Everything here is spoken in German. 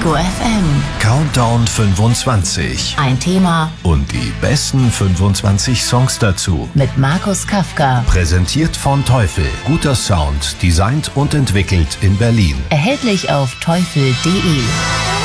Detektor FM. Countdown 25. Ein Thema Und die besten 25 Songs dazu. mit Markus Kafka. Präsentiert von Teufel. Guter Sound, designt und entwickelt in Berlin. Erhältlich auf teufel.de.